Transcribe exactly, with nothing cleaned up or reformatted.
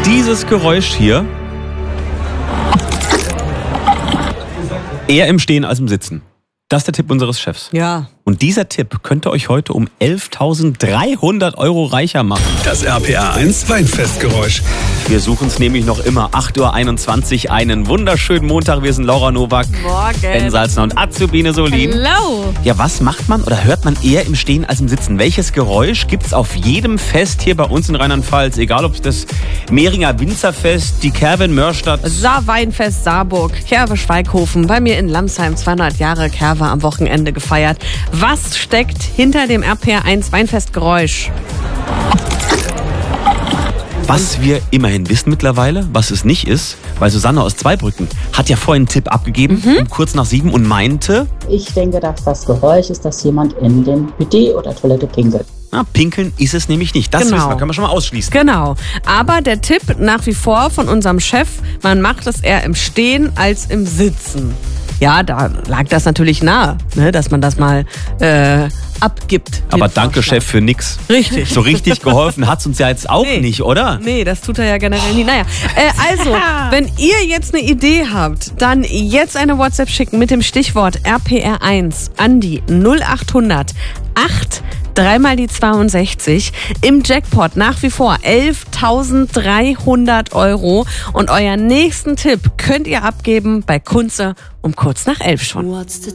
dieses Geräusch hier. Eher im Stehen als im Sitzen. Das ist der Tipp unseres Chefs. Ja. Und dieser Tipp könnte euch heute um elftausenddreihundert Euro reicher machen. Das R P R eins Weinfestgeräusch. Wir suchen es nämlich noch immer. acht Uhr einundzwanzig, einen wunderschönen Montag. Wir sind Laura Nowak, Morgen. Ben Salzner und Azubine Solin. Hallo. Ja, was macht man oder hört man eher im Stehen als im Sitzen? Welches Geräusch gibt es auf jedem Fest hier bei uns in Rheinland-Pfalz? Egal, ob es das Mehringer Winzerfest, die Kerwe Mörstadt... Saar-Weinfest Saarburg, Kerwe Schweighofen, bei mir in Lamsheim zweihundert Jahre Kerwe am Wochenende gefeiert. Was steckt hinter dem R P R eins Weinfestgeräusch? Was wir immerhin wissen mittlerweile, was es nicht ist, weil Susanne aus Zweibrücken hat ja vorhin einen Tipp abgegeben, mhm. um kurz nach sieben und meinte... Ich denke, dass das Geräusch ist, dass jemand in den Bidet oder Toilette pinkelt. Na, pinkeln ist es nämlich nicht. Das genau. wissen wir, können wir schon mal ausschließen. Genau. Aber der Tipp nach wie vor von unserem Chef, man macht es eher im Stehen als im Sitzen. Ja, da lag das natürlich nahe, ne, dass man das mal äh, abgibt. Aber danke, Chef, für nix. Richtig. So richtig geholfen hat's uns ja jetzt auch nee. nicht, oder? Nee, das tut er ja generell nie. Naja, äh, also, wenn ihr jetzt eine Idee habt, dann jetzt eine WhatsApp schicken mit dem Stichwort R P R eins an die null achthundert acht dreimal die zweiundsechzig. Im Jackpot nach wie vor elftausenddreihundert Euro. Und euren nächsten Tipp könnt ihr abgeben bei Kunze um kurz nach elf schon. What's the